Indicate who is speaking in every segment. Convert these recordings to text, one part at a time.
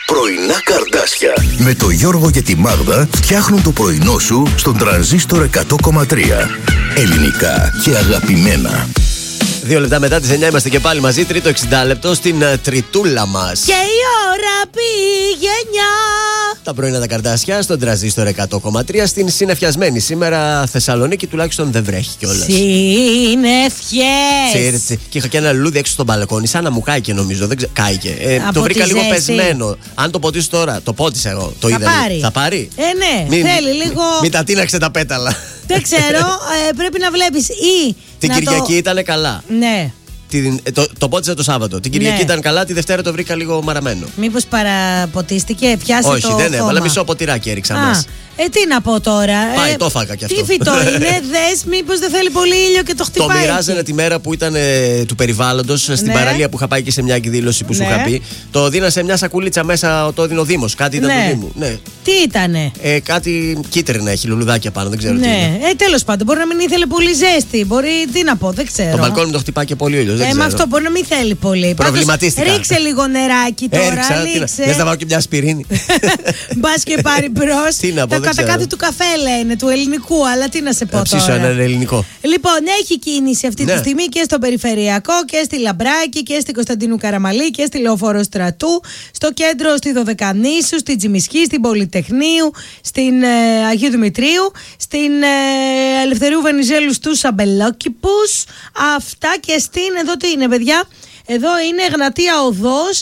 Speaker 1: Πρωινά Καρδάσια με το Γιώργο και τη Μάγδα φτιάχνουν το πρωινό σου στον τρανζίστορ 100,3. Ελληνικά και αγαπημένα.
Speaker 2: 2 λεπτά μετά τις 9 είμαστε και πάλι μαζί. Τρίτο 60 λεπτό στην τριτούλα μας.
Speaker 3: Και η ώρα πήγε 9.
Speaker 2: Τα πρωινά τα Καρδάσια στον τρανζίστορ 100,3 στην συννεφιασμένη σήμερα Θεσσαλονίκη. Τουλάχιστον δεν βρέχει κιόλας.
Speaker 3: Συννεφιές.
Speaker 2: Και είχα και ένα λουλούδι έξω στον μπαλκόνι, σαν να μου κάηκε νομίζω. Δεν κάηκε. Το βρήκα λίγο πεσμένο. Αν το ποτίσω τώρα, το πότισα εγώ. Το είδα. Θα πάρει.
Speaker 3: Ναι, θέλει λίγο.
Speaker 2: Μην τα τίναξε τα πέταλα.
Speaker 3: Δεν ξέρω, πρέπει να βλέπεις ή.
Speaker 2: Την Κυριακή ήταν καλά.
Speaker 3: Ναι.
Speaker 2: Το πότισα το Σάββατο. Την Κυριακή ήταν καλά, τη Δευτέρα το βρήκα λίγο μαραμένο.
Speaker 3: Μήπως παραποτίστηκε, πιάσε.
Speaker 2: Όχι,
Speaker 3: το
Speaker 2: δεν
Speaker 3: χώμα.
Speaker 2: έβαλα μισό ποτηράκι έριξα μέσα.
Speaker 3: Τι να πω τώρα.
Speaker 2: Πάει, το έφαγα κι αυτό.
Speaker 3: Τι φυτό είναι, δες, μήπως δεν θέλει πολύ ήλιο και το χτυπάει.
Speaker 2: Το μοιράζανε τη μέρα που ήταν του περιβάλλοντος στην παραλία που είχα πάει και σε μια εκδήλωση που σου είχα πει. Το δίνα σε μια σακουλίτσα μέσα, το έδινε ο Δήμος. Κάτι ήταν του Δήμου. Ναι.
Speaker 3: Τι ήτανε?
Speaker 2: Κάτι κίτρινα έχει, λουλουδάκια πάνω, δεν ξέρω τι είναι.
Speaker 3: Τέλος πάντων, μπορεί να μην ήθελε πολύ ζέστη. Μπορεί, τι να πω, δεν ξέρω.
Speaker 2: Το μπαλκόνι μου το χτυπάει και πολύ ήλιο.
Speaker 3: Με αυτό μπορεί να μην θέλει πολύ.
Speaker 2: Προβληματίστηκα.
Speaker 3: Ρίξε λίγο νεράκι τώρα.
Speaker 2: Δεν θα βάλω και μια ασπιρίνη.
Speaker 3: Μπα και πάρει μπρος.
Speaker 2: Τι να πω,
Speaker 3: το κατακάθι του καφέ λένε, του ελληνικού, αλλά τι να σε πω
Speaker 2: ψήσω
Speaker 3: τώρα.
Speaker 2: έναν ελληνικό.
Speaker 3: Λοιπόν, έχει κίνηση αυτή τη στιγμή και στο Περιφερειακό και στη Λαμπράκη και στη Κωνσταντίνου Καραμαλή και στη Λεωφόρο Στρατού, στο κέντρο στη Δωδεκανήσου, στην Τσιμισκή, στην Πολυτεχνείου, στην Αγίου Δημητρίου, στην Ελευθερίου Βενιζέλου στους Αμπελόκηπους. Αυτά και στην, εδώ τι είναι παιδιά? Εδώ είναι Εγνατία Οδός,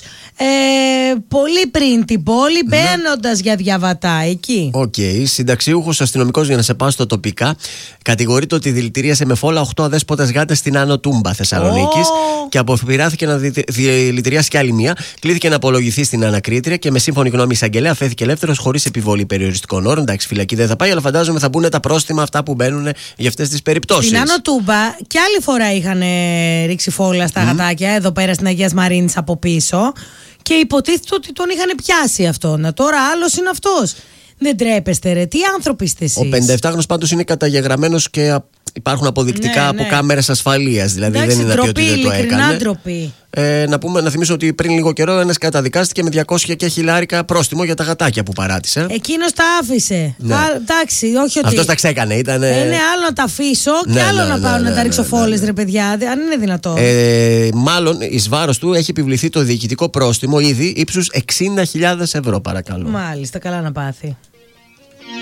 Speaker 3: πολύ πριν την πόλη, μπαίνοντας για Διαβατά, εκεί.
Speaker 2: Συνταξιούχος αστυνομικός, για να σε πάω στο τοπικά, κατηγορείται ότι δηλητηρίασε με φόλα 8 αδέσποτες γάτες στην Άνω Τούμπα Θεσσαλονίκης και αποπειράθηκε να δηλητηριάσει κι άλλη μία. Κλήθηκε να απολογηθεί στην ανακρίτρια και με σύμφωνη γνώμη εισαγγελέα αφέθηκε ελεύθερος χωρίς επιβολή περιοριστικών όρων. Εντάξει, φυλακή δεν θα πάει, αλλά φαντάζομαι θα μπουν τα πρόστιμα αυτά που μπαίνουν για αυτές τις περιπτώσεις.
Speaker 3: Στην Άνω Τούμπα κι άλλη φορά είχαν ρίξει φόλα στα γατάκια, εδώ πέρα στην Αγίας Μαρίνης από πίσω. Και υποτίθεται ότι τον είχαν πιάσει αυτόν. Τώρα άλλος είναι αυτός. Δεν τρέπεστε ρε, τι άνθρωποι είστε εσείς.
Speaker 2: Ο 57χρονος πάντως είναι καταγεγραμμένος και υπάρχουν αποδεικτικά από κάμερες ασφαλείας. Δηλαδή δεν είναι ότι δεν το έκανε. Να θυμίσω ότι πριν λίγο καιρό ένας καταδικάστηκε με 200 και χιλιάρικα πρόστιμο για τα γατάκια που παράτησε.
Speaker 3: Εκείνος τα άφησε. Εντάξει, όχι ότι.
Speaker 2: Αυτός τα ξέκανε.
Speaker 3: Είναι άλλο να τα αφήσω και άλλο να πάω να τα ρίξω φόλες, ρε παιδιά. Αν είναι δυνατόν.
Speaker 2: Μάλλον εις βάρος του έχει επιβληθεί το διοικητικό πρόστιμο ήδη ύψους 60.000 ευρώ, παρακαλώ.
Speaker 3: Μάλιστα, καλά να πάθει.